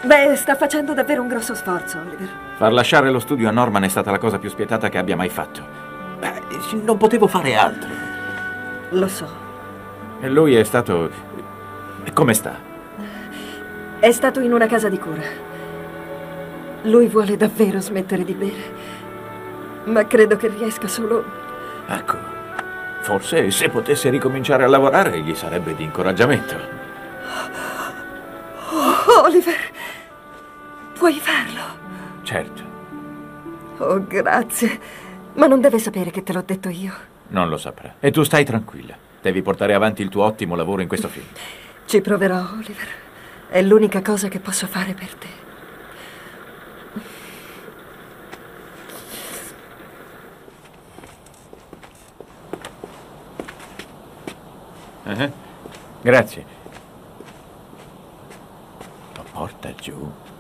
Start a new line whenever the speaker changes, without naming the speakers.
Beh, sta facendo davvero un grosso sforzo, Oliver.
Far lasciare lo studio a Norman è stata la cosa più spietata che abbia mai fatto. Non potevo fare altro.
Lo so.
E lui è stato... Come sta?
È stato in una casa di cura. Lui vuole davvero smettere di bere, ma credo che riesca solo...
Ecco, forse se potesse ricominciare a lavorare gli sarebbe di incoraggiamento.
Oh, Oliver, puoi farlo?
Certo.
Oh, grazie. Ma non deve sapere che te l'ho detto io.
Non lo saprà. E tu stai tranquilla. Devi portare avanti il tuo ottimo lavoro in questo film.
Ci proverò, Oliver. È l'unica cosa che posso fare per te.
Grazie. Lo porta giù.